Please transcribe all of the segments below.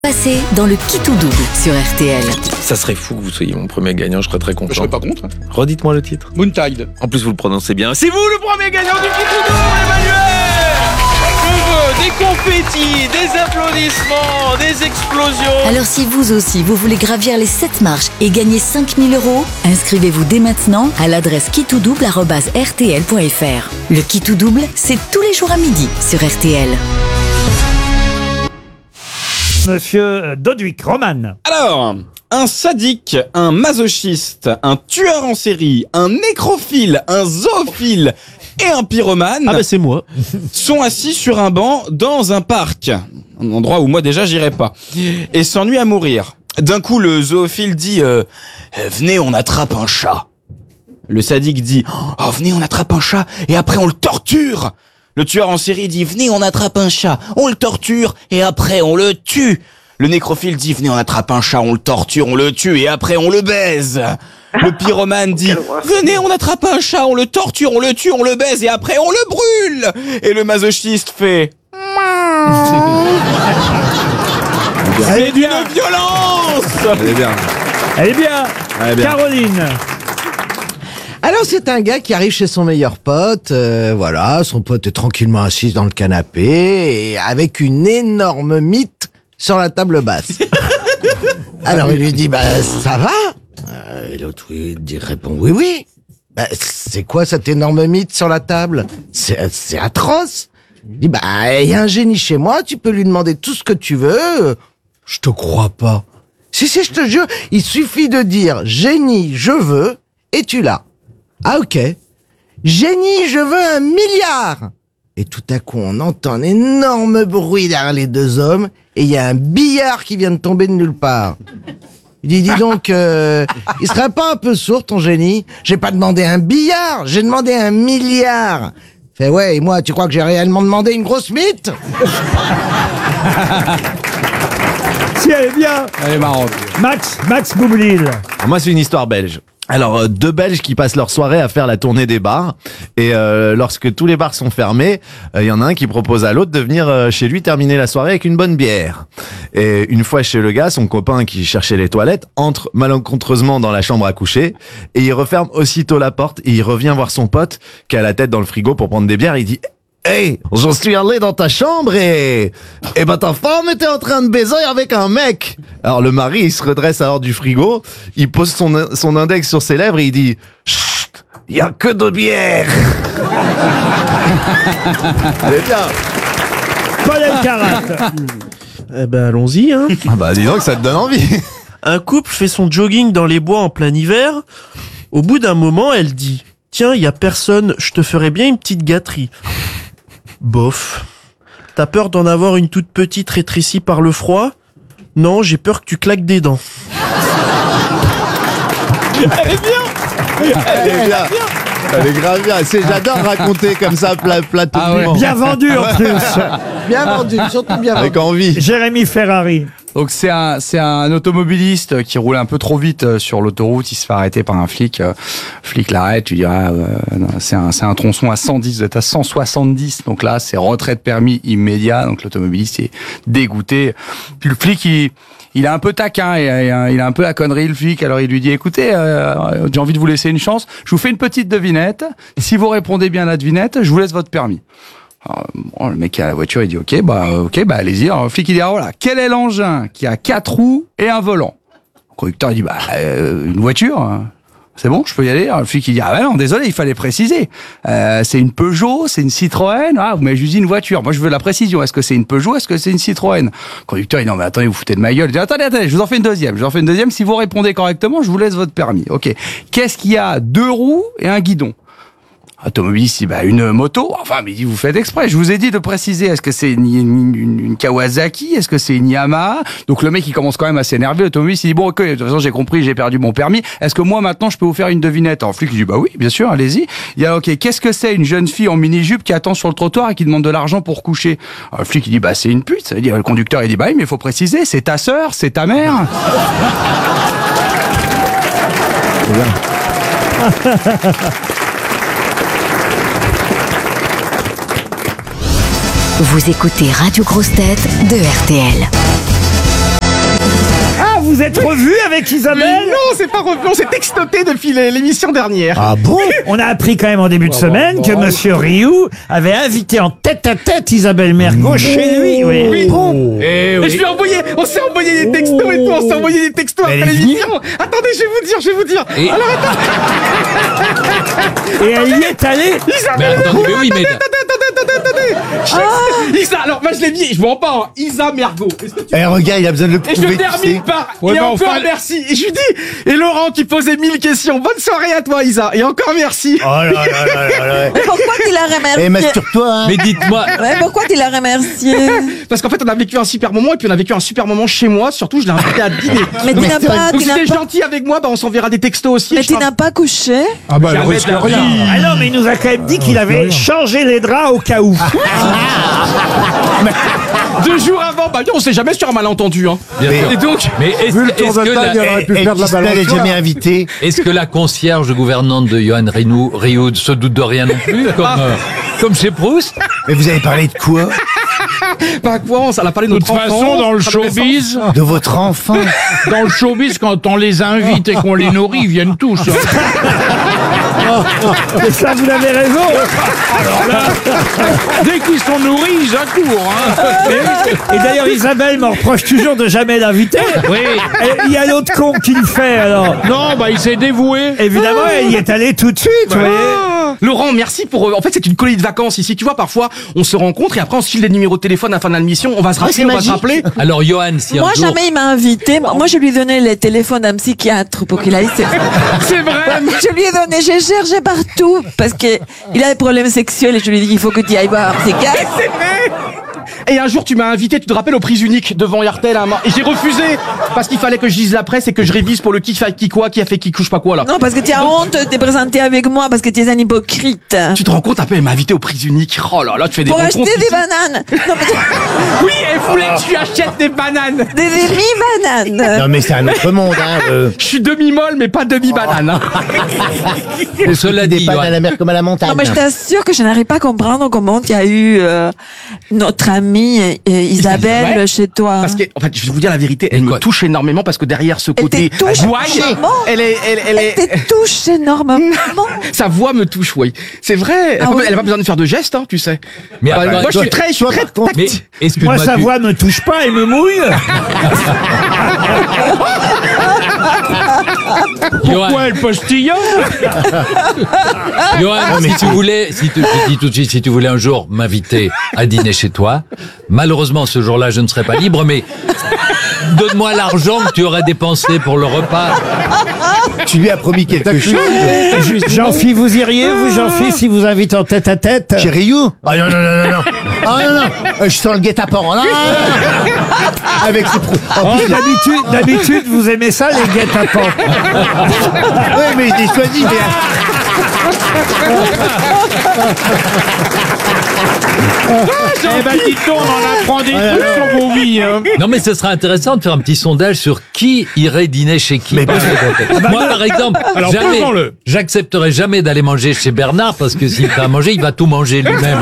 Passez dans le qui tout double sur RTL. Ça serait fou que vous soyez mon premier gagnant, je serais très content. Je serais pas contre. Redites-moi le titre. Moontide. En plus, vous le prononcez bien. C'est vous le premier gagnant du qui tout double, Emmanuel. Je veux des confettis, des applaudissements, des explosions. Alors si vous aussi, vous voulez gravir les 7 marches et gagner 5 000 €, inscrivez-vous dès maintenant à l'adresse quitoudouble@rtl.fr. Le qui tout double, c'est tous les jours à midi sur RTL. Monsieur Dodwick, Roman. Alors, un sadique, un masochiste, un tueur en série, un nécrophile, un zoophile et un pyromane c'est moi. sont assis sur un banc dans un parc. Un endroit où moi déjà j'irais pas. Et s'ennuient à mourir. D'un coup, le zoophile dit venez, on attrape un chat. Le sadique dit oh, venez, on attrape un chat et après on le torture. Le tueur en série dit venez, on attrape un chat, on le torture et après on le tue. Le nécrophile dit venez, on attrape un chat, on le torture, on le tue et après on le baise. Le pyromane dit venez, on attrape un chat, on le torture, on le tue, on le baise et après on le brûle. Et le masochiste fait c'est d'une violence. Elle est bien. Elle est bien. Caroline. Alors c'est un gars qui arrive chez son meilleur pote, voilà, son pote est tranquillement assis dans le canapé et avec une énorme mythe sur la table basse. Alors il lui dit ça va et l'autre répond oui. C'est quoi cette énorme mythe sur la table? C'est atroce. Il dit il y a un génie chez moi, tu peux lui demander tout ce que tu veux. Je te crois pas. Si je te jure, il suffit de dire génie je veux et tu l'as. Ah ok. Génie, je veux 1 milliard. Et tout à coup, on entend un énorme bruit derrière les deux hommes et il y a un billard qui vient de tomber de nulle part. Il dit, dis donc, il serait pas un peu sourd ton génie? J'ai pas demandé un billard, j'ai demandé 1 milliard. Fait ouais, et moi, tu crois que j'ai réellement demandé une grosse mythe? Si elle est bien. Elle est marrante. Max Boublil. Moi, c'est une histoire belge. Alors, 2 Belges qui passent leur soirée à faire la tournée des bars. Et lorsque tous les bars sont fermés, il y en a un qui propose à l'autre de venir chez lui terminer la soirée avec une bonne bière. Et une fois chez le gars, son copain qui cherchait les toilettes entre malencontreusement dans la chambre à coucher. Et il referme aussitôt la porte et il revient voir son pote qui a la tête dans le frigo pour prendre des bières. Il dit... Hey, j'en suis allé dans ta chambre et ta femme était en train de baiser avec un mec. Alors le mari, il se redresse alors du frigo, il pose son index sur ses lèvres et il dit chut, y a que de bière. Allez bien. Paul Elkarat. Allons-y hein. Dis donc ça te donne envie. Un couple fait son jogging dans les bois en plein hiver. Au bout d'un moment, elle dit tiens, y a personne, je te ferais bien une petite gâterie. Bof. T'as peur d'en avoir une toute petite rétrécie par le froid? Non, j'ai peur que tu claques des dents. Elle est bien. Elle est grave bien. J'adore raconter comme ça platement. Bien vendu en plus. Bien vendu, surtout bien vendu. Avec envie. Jérémy Ferrari. Donc c'est un automobiliste qui roule un peu trop vite sur l'autoroute, il se fait arrêter par un flic. Le flic l'arrête, tu diras c'est un tronçon à 110, vous êtes à 170. Donc là, c'est retrait de permis immédiat. Donc l'automobiliste est dégoûté. Puis le flic il est un peu taquin, il a un peu la connerie le flic. Alors il lui dit écoutez, j'ai envie de vous laisser une chance. Je vous fais une petite devinette. Si vous répondez bien à la devinette, je vous laisse votre permis. Alors, le mec qui a la voiture, il dit ok, allez-y. Alors, le flic il dit voilà, quel est l'engin qui a 4 roues et un volant? Le conducteur il dit une voiture. C'est bon, je peux y aller? Alors, le flic il dit non, désolé, il fallait préciser. C'est une Peugeot, c'est une Citroën. Vous m'avez juste dit une voiture. Moi je veux la précision. Est-ce que c'est une Peugeot? Est-ce que c'est une Citroën? Le conducteur il dit non mais attendez, vous foutez de ma gueule. Il dit attendez, je vous en fais une deuxième. Si vous répondez correctement, je vous laisse votre permis. Ok. Qu'est-ce qu'il y a? 2 roues et un guidon. Automobiliste, une moto. Enfin, mais vous faites exprès. Je vous ai dit de préciser. Est-ce que c'est une Kawasaki? Est-ce que c'est une Yamaha? Donc le mec, il commence quand même à s'énerver. L'automobiliste, il dit bon, ok, de toute façon, j'ai compris, j'ai perdu mon permis. Est-ce que moi, maintenant, je peux vous faire une devinette? Alors, le flic, il dit oui, bien sûr, allez-y. Il dit ok, qu'est-ce que c'est une jeune fille en mini-jupe qui attend sur le trottoir et qui demande de l'argent pour coucher? Alors, le flic, il dit c'est une pute. Il dit, le conducteur, il dit oui, mais il faut préciser. C'est ta sœur, c'est ta mère. Vous écoutez Radio Grosse Tête de RTL. vous êtes revu avec Isabelle? Non, c'est pas revu, on s'est textoté depuis l'émission dernière. Ah bon? On a appris quand même en début de semaine que Monsieur Rioux avait invité en tête-à-tête Isabelle Mergo chez lui. Oui. Et je lui ai envoyé, on s'est envoyé des textos et tout, on s'est envoyé des textos après l'émission. Attendez, je vais vous dire. Alors attends. Et elle y est allée. Isabelle attendez, mais oui, mais... Attendez. Isa, alors moi je l'ai mis, je m'en pas, hein. Isa Mergo. Eh, regarde, il a besoin de le Et je prouver, tu termine sais. par, Ouais, et mais encore enfin- merci. Et je lui dis, et Laurent qui posait 1000 questions. Bonne soirée à toi Isa, et encore merci. Oh là là là là là. Mais pourquoi tu l'as remercié? Eh, masturbe-toi, hein. Mais dites-moi, Ouais, pourquoi tu l'as remercié? Parce qu'en fait on a vécu un super moment, et puis on a vécu un super moment chez moi, surtout je l'ai invité à dîner. Mais tu n'as pas, Donc tu n'as si t'es pas, gentil avec moi, bah on s'enverra des textos aussi. mais et je tu ferai- n'as pas couché? Ah bah, Jamais de la vie. Ah non, mais il nous a quand même dit qu'il avait changé les draps au cas où. 2 jours avant, bah on sait jamais sur un malentendu, hein. bien sûr. Et donc, Mais est-ce Jamais invité. est-ce que la concierge gouvernante de Johan Rioux se doute de rien non plus, comme chez Proust? Mais vous avez parlé de quoi? bah quoi, on a parlé de De toute notre enfance, façon, dans le adolescence. showbiz, De votre enfant. dans le showbiz, quand on les invite et qu'on les nourrit, ils viennent tous. Et ça, vous avez raison. Dès qu'ils sont nourris, ils accourent. Et d'ailleurs, Isabelle me reproche toujours de jamais l'inviter. Oui. Et il y a l'autre con qui le fait, alors. Non, bah il s'est dévoué. Évidemment, elle y est allée tout de suite, vous voyez. Laurent, merci pour. En fait, c'est une colonie de vacances ici. Tu vois, parfois, on se rencontre et après, on se file des numéros de téléphone à la fin de l'émission. On va se rappeler, on va se rappeler. Alors, Johan, si un Moi, jour... jamais il m'a invité. Moi, je lui ai donné les téléphones d'un psychiatre pour qu'il aille. C'est vrai. Je lui ai donné, j'ai cherché partout parce que il a des problèmes sexuels et je lui ai dit il faut que tu ailles voir un psychiatre. C'est vrai. Et un jour, tu m'as invité, tu te rappelles, au prises uniques devant RTL. Et j'ai refusé parce qu'il fallait que je lise la presse et que je révise pour le qui fait qui quoi, qui a fait qui couche pas quoi là. Non, parce que tu as honte de te présenter avec moi parce que tu es un hypocrite. Tu te rends compte, après, elle m'a invité aux prises uniques. Oh là là, tu fais des Pour rencontres. acheter des ici. bananes. Non, mais Oui, elle voulait que tu achètes des bananes. des demi-bananes. Non, mais c'est un autre monde, hein. Je suis demi-molle, mais pas demi-banane. Hein. Pour cela Des dit, pannes Johan, à la mer comme à la montagne. Non, mais je t'assure que je n'arrive pas à comprendre comment il y a eu notre amie Isabelle Ouais. chez toi. Parce que, en fait, je vais vous dire la vérité, elle me touche énormément parce que derrière ce Elle côté te touche gouaille, énormément. elle est, Elle te touche énormément. sa voix me touche, oui. C'est vrai. Elle Ah oui. a pas besoin de faire de gestes, hein, tu sais. Mais Bah, attends, moi, je suis très mais excuse-moi, Moi, sa voix me touche pas et me mouille. Pourquoi elle postillonne? Johan, si tu voulais, je te dis tout de suite, si tu voulais un jour m'inviter à dîner chez toi, malheureusement ce jour-là je ne serai pas libre, mais donne-moi l'argent que tu aurais dépensé pour le repas. Tu lui as promis quelque chose. Jean-Phi, vous iriez, vous, Jean-Phi, si vous invite en tête à tête? Chez Rioux? Ah non, non, non, non, non. Ah non, non. Je sens le guet-apens. Non, non, non. Avec ses Oh, d'habitude, vous aimez ça, les guet-apens. Oui, mais je l'ai choisi, mais... Eh ben, dites-donc, on en apprend des trucs sur vos vies. Hein. Non mais ce sera intéressant de faire un petit sondage sur qui irait dîner chez qui. Moi par exemple, Alors, jamais, faisons-le. j'accepterai jamais d'aller manger chez Bernard parce que s'il fait à manger, il va tout manger lui-même.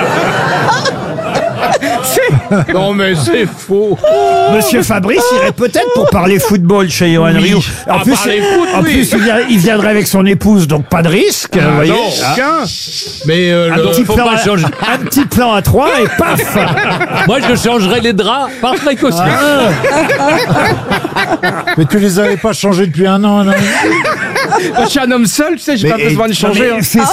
Non mais c'est faux. Monsieur Fabrice irait peut-être pour parler football chez Johan Rioux. Ah, parler foot, en oui. plus, il viendrait avec son épouse, donc pas de risque. vous voyez. Non, aucun. Mais Un petit faut plan pas changer. un petit plan à 3 et paf. Moi je changerai les draps par précaution. Mais tu les avais pas changés depuis un an, non? Moi, je suis un homme seul, tu sais, j'ai Mais- pas besoin de changer. hein. C'est-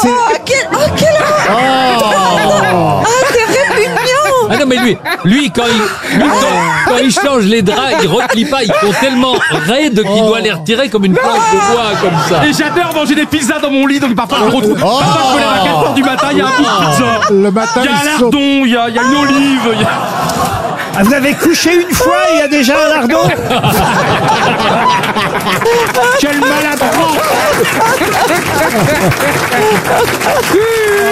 Ah, c'est répugnant. Ah non mais lui quand il change les draps, il replie pas, ils sont tellement raides qu'il doit les retirer comme une planche de bois comme ça. Et j'adore manger des pizzas dans mon lit, donc parfois je retrouve. Parfois je me lève à 4h du matin, il y a un bout de pizza. Le matin, Il y a un ils sont... lardon, il y a une olive. il y a- Ah, vous avez couché une fois, il y a déjà un lardon. quel maladroit.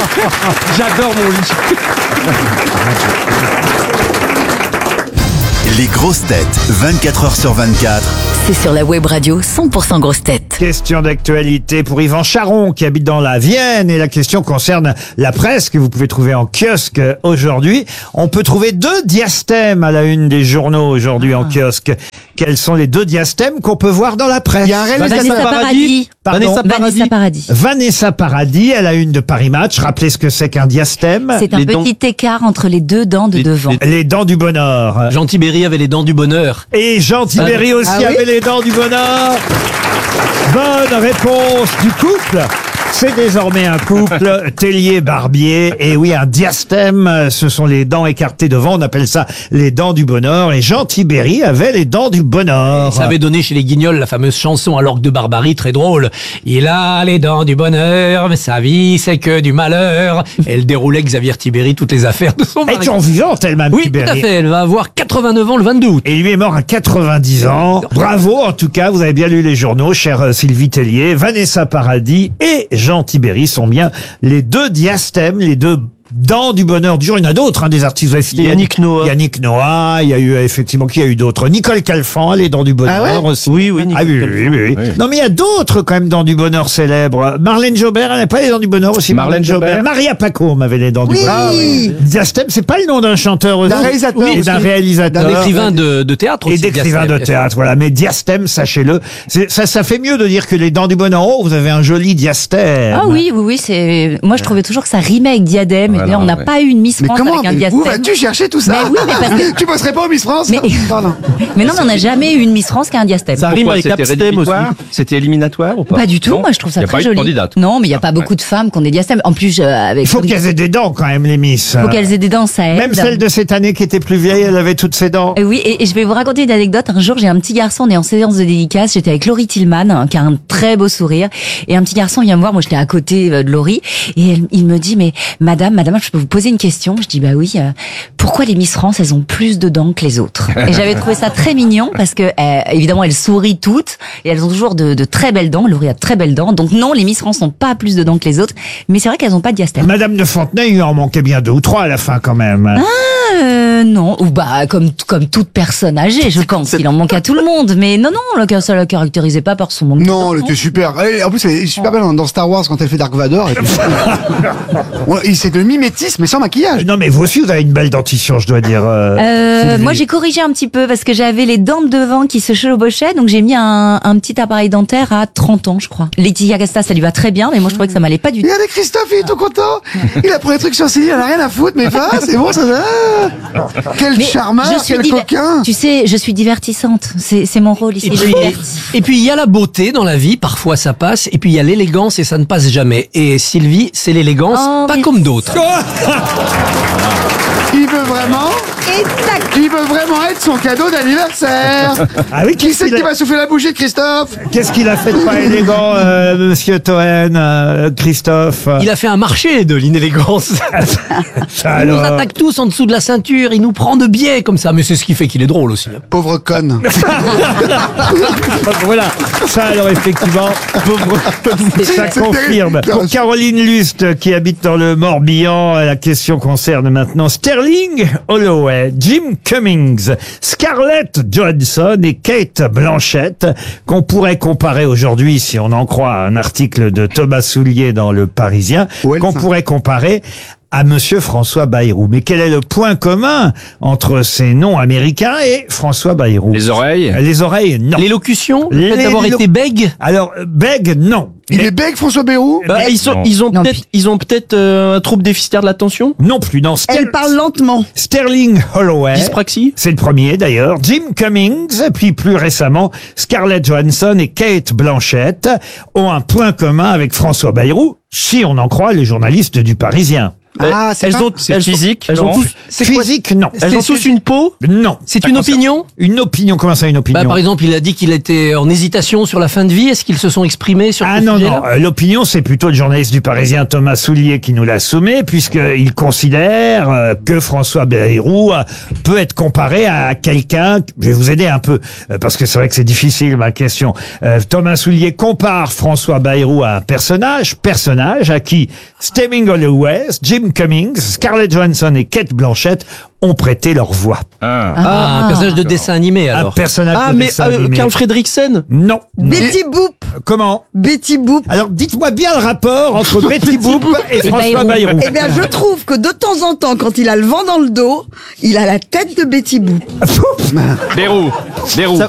J'adore mon lit. Les grosses têtes, 24 heures sur 24. C'est sur la web radio 100% grosses têtes. Question d'actualité pour Yvan Charon qui habite dans la Vienne et la question concerne la presse que vous pouvez trouver en kiosque aujourd'hui. On peut trouver 2 diastèmes à la une des journaux aujourd'hui en kiosque. Quels sont les 2 diastèmes qu'on peut voir dans la presse? Il y a un réalisateur Vanessa Paradis. Pardon. Vanessa Paradis. Vanessa Paradis à la une de Paris Match. Rappelez ce que c'est qu'un diastème. C'est un petit écart entre les 2 dents de devant. Les dents du bonheur. Jean Tibéri avait les dents du bonheur. Et Jean Tibéri aussi avait les dents du bonheur. Bonne réponse du couple. C'est désormais un couple, Tellier-Barbier. Et oui, un diastème, ce sont les dents écartées devant. On appelle ça les dents du bonheur. Et Jean Tibéri avait les dents du bonheur. Ça avait donné chez les Guignols la fameuse chanson à l'orgue de Barbarie, très drôle. Il a les dents du bonheur, mais sa vie c'est que du malheur. Elle déroulait Xavier Tibéri toutes les affaires de son mari. Elle est en vivante, elle-même, Oui, Tibéri. tout à fait. Elle va avoir 89 ans le 22 août. Et lui est mort à 90 ans. Bravo, en tout cas, vous avez bien lu les journaux, chère Sylvie Tellier. Vanessa Paradis et Jean Tibéri sont bien les 2 diastèmes, les 2 dents du bonheur du jour. Il y en a d'autres, des artistes. Vous avez cité Yannick Noah. Yannick Noah, il y a eu effectivement, qui a eu d'autres? Nicole Calfan, les dents du bonheur aussi. Oui, oui, Ah oui, oui, oui, oui. Non, mais il y a d'autres quand même dents du bonheur célèbres. Marlène Jobert, elle n'a pas les dents du bonheur aussi? Marlène Jobert. Maria Pacôme avait les dents du bonheur. Diastème, c'est pas le nom d'un chanteur aussi. D'un réalisateur Et d'un aussi. réalisateur. D'écrivain de théâtre Et aussi. d'écrivain de théâtre, voilà. Mais diastème, sachez-le, ça fait mieux de dire que les dents du bonheur. Oh, vous avez un joli diastème. Ah oui, c'est. Moi, je trouvais toujours que ça rimait avec diadème. Voilà, et là, on n'a ouais. pas eu une Miss Mais France comment avec un Où diastème. vas-tu chercher tout ça? Mais oui, mais parce que- Tu bosserais pas au Miss France? Mais- Pardon. Mais non, mais on n'a jamais eu une Miss France qui a un diastème. Ça rime Pourquoi, avec c'était abstem aussi. rédhibitoire C'était éliminatoire ou pas? Pas du tout. Non, Moi, je trouve ça y a très pas eu de joli. candidate. Non, mais il n'y a pas beaucoup de femmes qui ont des diastèmes. En plus, avec. Il faut qu'elles aient des dents quand même, les Miss. Faut qu'elles aient des dents, ça aide. Même celle de cette année qui était plus vieille, elle avait toutes ses dents. Oui, et je vais vous raconter une anecdote. Un jour, j'ai un petit garçon, on est en séance de dédicace. J'étais avec Laurie Tillman, qui a un très beau sourire. Et un petit garçon vient me voir. Moi, j'étais à côté de Laurie. Et il me dit, mais madame, je peux vous poser une question? Je dis, bah oui. Pourquoi les Miss France, elles ont plus de dents que les autres? Et j'avais trouvé ça très mignon parce que, évidemment, elles sourient toutes et elles ont toujours de très belles dents. Laurie a de très belles dents. Donc non, les Miss France n'ont pas plus de dents que les autres. Mais c'est vrai qu'elles n'ont pas de diastème. Madame de Fontenay, il en manquait bien 2 ou 3 à la fin quand même. Non, ou comme toute personne âgée, je pense. Il en manque à tout le monde. Mais non, ça la caractérisait pas par son manque de Non, dents. elle était super. En plus, elle est super belle dans Star Wars quand elle fait Dark Vador. Et puis... Ouais, c'est de mimétisme, mais sans maquillage. Non, mais vous aussi, vous avez une belle dentition, je dois dire. Sylvie. Moi, j'ai corrigé un petit peu parce que j'avais les dents de devant qui se chevauchaient, donc j'ai mis un petit appareil dentaire à 30 ans, je crois. Laetitia Casta, ça lui va très bien, mais moi, je trouvais que ça m'allait pas du tout. Regardez Christophe, il est tout content. Il a pris les trucs sur ses il en a rien à foutre, mais va, c'est bon, ça va. Quel Mais charmeur, je suis quel coquin. Tu sais, je suis divertissante. C'est mon rôle ici. Et puis il y a la beauté dans la vie, parfois ça passe, et puis il y a l'élégance et ça ne passe jamais. Et Sylvie, c'est l'élégance, pas comme d'autres. Il veut vraiment. Il veut vraiment être son cadeau d'anniversaire. Ah oui, qui c'est qui va souffler la bougie de Christophe? Qu'est-ce qu'il a fait de pas élégant, monsieur Toen, Christophe? Il a fait un marché de l'inélégance. Il nous attaque tous en dessous de la ceinture, il nous prend de biais comme ça, mais c'est ce qui fait qu'il est drôle aussi. Pauvre conne. Voilà, ça alors effectivement, ça confirme. Pour Caroline Lust, qui habite dans le Morbihan, la question concerne maintenant Sterling Holloway, Jim Cummings, Scarlett Johansson et Kate Blanchett, qu'on pourrait comparer aujourd'hui, si on en croit un article de Thomas Soulier dans Le Parisien, qu'on pourrait comparer à monsieur François Bayrou. Mais quel est le point commun entre ces noms américains et François Bayrou? Les oreilles? Les oreilles, non. L'élocution? Le fait d'avoir été bègue? Alors, bègue, non. Il est bègue, François Bayrou? Ils ont peut-être un trouble déficitaire de l'attention? Non plus, non. Elle parle lentement. Sterling Holloway. Dyspraxie? C'est le premier d'ailleurs. Jim Cummings, puis plus récemment, Scarlett Johansson et Kate Blanchett ont un point commun avec François Bayrou, si on en croit les journalistes du Parisien. Elles ont physique? Physique, non. Elles ont tous une peau? Non. C'est une opinion? Une opinion, comment ça une opinion? Par exemple, il a dit qu'il était en hésitation sur la fin de vie. Est-ce qu'ils se sont exprimés sur ce non, sujet-là? non. L'opinion, c'est plutôt le journaliste du Parisien Thomas Soulier qui nous l'a soumis, puisqu'il considère que François Bayrou peut être comparé à quelqu'un. Je vais vous aider un peu, parce que c'est vrai que c'est difficile, ma question. Thomas Soulier compare François Bayrou à un personnage à qui Sterling Holloway, Jim Jim Cummings, Scarlett Johansson et Cate Blanchett ont prêté leur voix. Un personnage de dessin animé Un alors. personnage de dessin animé. Carl Fredricksen? Non. Betty Boop. Comment? Betty Boop. Alors dites-moi bien le rapport entre Betty Boop et François Bayrou. Eh bien, je trouve que de temps en temps, quand il a le vent dans le dos, il a la tête de Betty Boop. Bérou.